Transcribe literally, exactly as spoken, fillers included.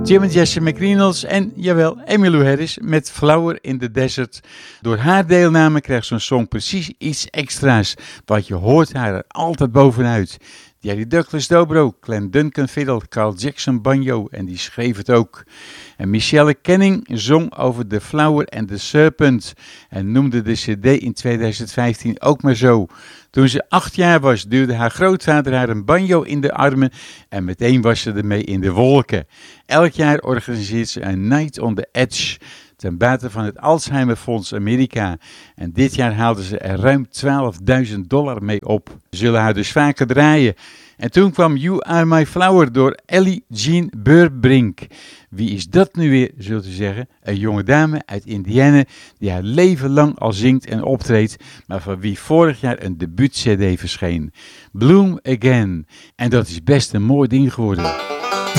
Jim en Jesse McReynolds en, jawel, Emmylou Harris met Flower in the Desert. Door haar deelname krijgt zo'n song precies iets extra's, want je hoort haar er altijd bovenuit. Jerry Douglas dobro, Glenn Duncan fiddle, Carl Jackson banjo en die schreef het ook. En Michelle Canning zong over The Flower and the Serpent en noemde de cd in tweeduizend vijftien ook maar zo. Toen ze acht jaar was, duwde haar grootvader haar een banjo in de armen en meteen was ze ermee in de wolken. Elk jaar organiseert ze een Night on the Edge ten bate van het Alzheimerfonds Amerika. En dit jaar haalden ze er ruim twaalfduizend dollar mee op. Ze zullen haar dus vaker draaien. En toen kwam You Are My Flower door Ellie Jean Burbrink. Wie is dat nu weer, zult u zeggen? Een jonge dame uit Indiana die haar leven lang al zingt en optreedt, maar van wie vorig jaar een debuut-cd verscheen. Bloom Again. En dat is best een mooi ding geworden.